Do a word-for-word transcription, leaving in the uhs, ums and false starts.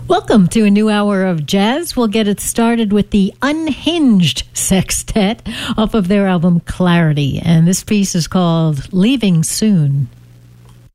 Welcome to a new hour of jazz. We'll get it started with the Unhinged Sextet off of their album Clarity. And this piece is called Leaving Soon.